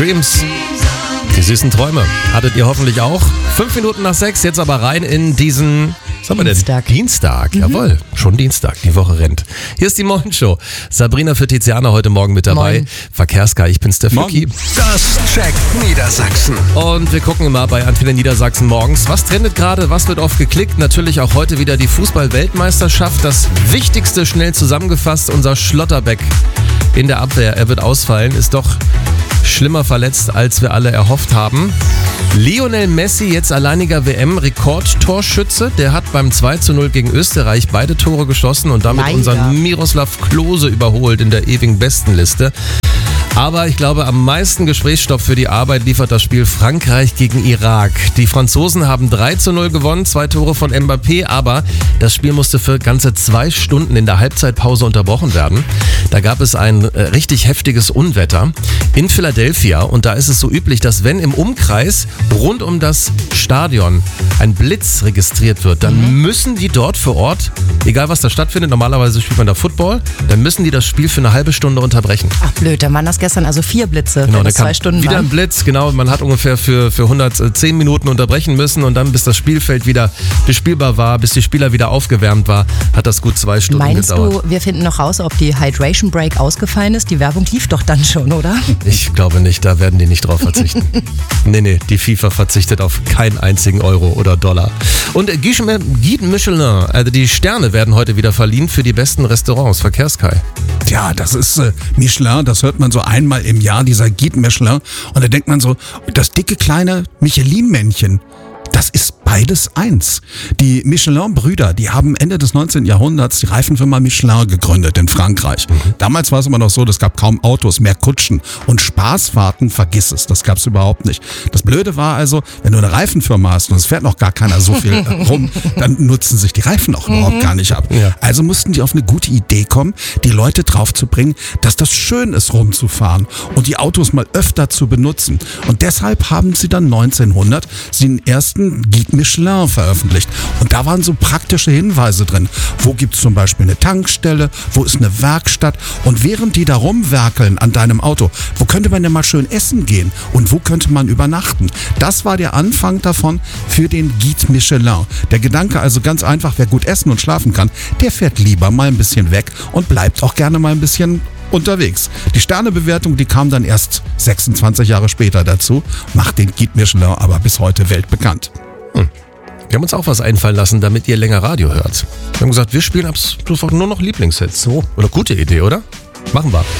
Dreams. Die süßen Träume. Hattet ihr hoffentlich auch. 5 Minuten nach 6, jetzt aber rein in diesen... Was haben wir denn? Dienstag, jawohl. Schon Dienstag, die Woche rennt. Hier ist die Morgenshow. Sabrina für Tiziana heute Morgen mit dabei. Moin. Verkehrsguy, ich bin's der Ficky. Das checkt Niedersachsen. Und wir gucken immer bei Antenne Niedersachsen morgens. Was trendet gerade, was wird oft geklickt? Natürlich auch heute wieder die Fußball-Weltmeisterschaft. Das Wichtigste schnell zusammengefasst. Unser Schlotterbeck in der Abwehr. Er wird ausfallen, ist doch schlimmer verletzt, als wir alle erhofft haben. Lionel Messi, jetzt alleiniger WM-Rekordtorschütze. Der hat beim 2:0 gegen Österreich beide Tore geschossen und damit unseren Miroslav Klose überholt in der ewigen Bestenliste. Aber ich glaube, am meisten Gesprächsstoff für die Arbeit liefert das Spiel Frankreich gegen Irak. Die Franzosen haben 3:0 gewonnen, 2 Tore von Mbappé, aber das Spiel musste für ganze 2 Stunden in der Halbzeitpause unterbrochen werden. Da gab es ein richtig heftiges Unwetter in Philadelphia und da ist es so üblich, dass wenn im Umkreis rund um das Stadion ein Blitz registriert wird, dann müssen die dort vor Ort, egal was da stattfindet, normalerweise spielt man da Football, dann müssen die das Spiel für eine halbe Stunde unterbrechen. Ach blöd, dann waren das gestern also 4 Blitze, genau, wenn es 2 Stunden wieder waren. ein Blitz, genau. Man hat ungefähr für 110 Minuten unterbrechen müssen und dann, bis das Spielfeld wieder bespielbar war, bis die Spieler wieder aufgewärmt war, hat das gut 2 Stunden gedauert. Meinst du, wir finden noch raus, ob die Hydration Break ausgefallen ist? Die Werbung lief doch dann schon, oder? Ich glaube nicht, da werden die nicht drauf verzichten. Nee, die FIFA verzichtet auf keinen einzigen Euro oder Dollar. Und Guide Michelin, also die Sterne werden heute wieder verliehen für die besten Restaurants. Verkehrsguy. Ja, das ist Michelin, das hört man so einmal im Jahr, dieser Guide Michelin. Und da denkt man so, das dicke kleine Michelin-Männchen, das ist beides eins. Die Michelin-Brüder, die haben Ende des 19. Jahrhunderts die Reifenfirma Michelin gegründet in Frankreich. Damals war es immer noch so, es gab kaum Autos, mehr Kutschen. Und Spaßfahrten, vergiss es, das gab es überhaupt nicht. Das Blöde war also, wenn du eine Reifenfirma hast und es fährt noch gar keiner so viel rum, dann nutzen sich die Reifen auch überhaupt gar nicht ab. Ja. Also mussten die auf eine gute Idee kommen, die Leute drauf zu bringen, dass das schön ist, rumzufahren und die Autos mal öfter zu benutzen. Und deshalb haben sie dann 1900 den ersten Guide Michelin veröffentlicht. Und da waren so praktische Hinweise drin. Wo gibt es zum Beispiel eine Tankstelle? Wo ist eine Werkstatt? Und während die da rumwerkeln an deinem Auto, wo könnte man denn mal schön essen gehen? Und wo könnte man übernachten? Das war der Anfang davon für den Guide Michelin. Der Gedanke also ganz einfach, wer gut essen und schlafen kann, der fährt lieber mal ein bisschen weg und bleibt auch gerne mal ein bisschen unterwegs. Die Sternebewertung, die kam dann erst 26 Jahre später dazu, macht den Guide Michelin aber bis heute weltbekannt. Wir haben uns auch was einfallen lassen, damit ihr länger Radio hört. Wir haben gesagt, wir spielen ab sofort nur noch Lieblingshits. So. Oder gute Idee, oder? Machen wir.